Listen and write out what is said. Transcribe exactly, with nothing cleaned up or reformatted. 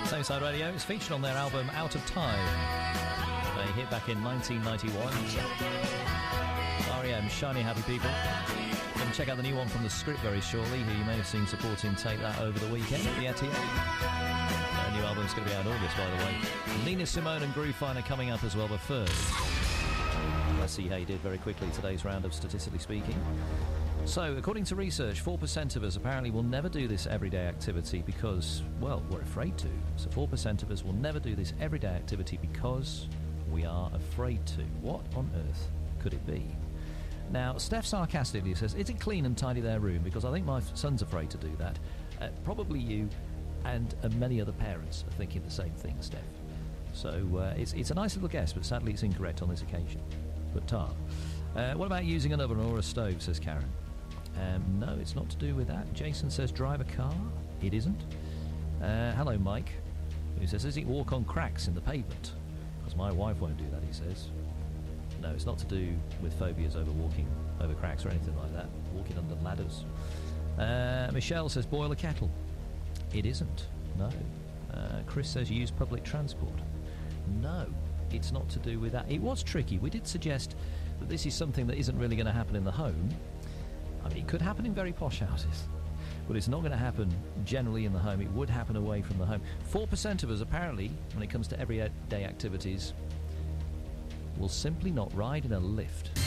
Same Side Radio is featured on their album Out of Time. They hit back in nineteen ninety-one. R E M, Shiny Happy People. Going to check out the new one from The Script very shortly, who you may have seen supporting Take That over the weekend at the E T A. Their new album's going to be out in August, by the way. Nina Simone and Groove Finder coming up as well, but first, let's see how you did very quickly today's round of Statistically Speaking. So, according to research, four percent of us apparently will never do this everyday activity because, well, we're afraid to. So four percent of us will never do this everyday activity because we are afraid to. What on earth could it be? Now, Steph sarcastically says, is it clean and tidy their room? Because I think my son's afraid to do that. Uh, probably you and uh, many other parents are thinking the same thing, Steph. So uh, it's, it's a nice little guess, but sadly it's incorrect on this occasion. But tar. Uh, what about using an oven or a stove, says Karen. Um, no, it's not to do with that. Jason says drive a car. It isn't. Uh, hello, Mike, who says, does it walk on cracks in the pavement? Because my wife won't do that, he says. No, it's not to do with phobias over walking over cracks or anything like that. Walking under ladders. Uh, Michelle says boil a kettle. It isn't. No. Uh, Chris says use public transport. No, it's not to do with that. It was tricky. We did suggest that this is something that isn't really going to happen in the home. I mean, it could happen in very posh houses, but it's not going to happen generally in the home. It would happen away from the home. four percent of us, apparently, when it comes to everyday activities, will simply not ride in a lift.